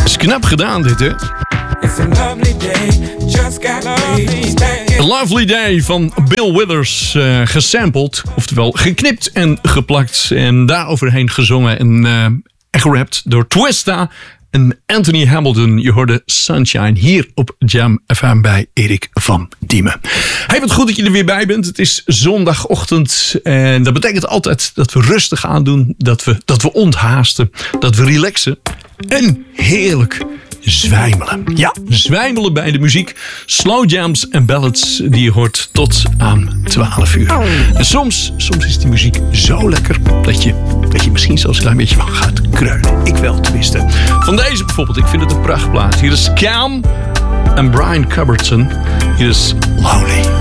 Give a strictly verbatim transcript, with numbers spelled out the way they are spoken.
Is knap gedaan dit, hè? It's a lovely day, just got paid. A Lovely Day van Bill Withers, uh, gesampled, oftewel geknipt en geplakt en daaroverheen gezongen en, uh, en gerapt door Twista en Anthony Hamilton. Je hoorde Sunshine hier op Jam F M bij Erik van Diemen. Hey, wat goed dat je er weer bij bent. Het is zondagochtend en dat betekent altijd dat we rustig aandoen, dat we, dat we onthaasten, dat we relaxen en heerlijk zwijmelen. Ja, zwijmelen bij de muziek. Slow jams en ballads die je hoort tot aan twaalf uur. En soms, soms is die muziek zo lekker dat je, dat je misschien zelfs een klein beetje van gaat kreunen. Ik wel tenminste. Van deze bijvoorbeeld, ik vind het een prachtplaat. Hier is Cam en Brian Cumberton. Hier is Lonely.